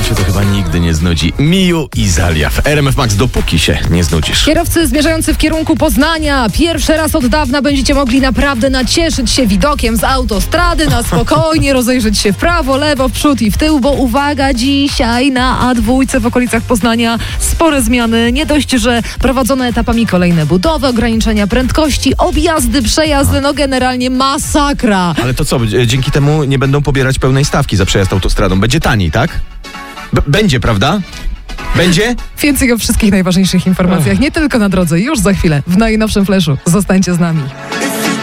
się to chyba nigdy nie znudzi. Miju i Zalia w RMF Max, dopóki się nie znudzisz. Kierowcy zmierzający w kierunku Poznania pierwszy raz od dawna będziecie mogli naprawdę nacieszyć się widokiem z autostrady, na spokojnie rozejrzeć się w prawo, lewo, w przód i w tył, bo uwaga, dzisiaj na A2 w okolicach Poznania spore zmiany. Nie dość, że prowadzone etapami kolejne budowy, ograniczenia prędkości, objazdy, przejazdy, no generalnie masakra. Ale to co, dzięki temu nie będą pobierać pełnej stawki za przejazd autostradą. Będzie taniej, tak? Będzie, prawda? Będzie? Więcej o wszystkich najważniejszych informacjach, nie tylko na drodze, już za chwilę, w najnowszym Flashu. Zostańcie z nami.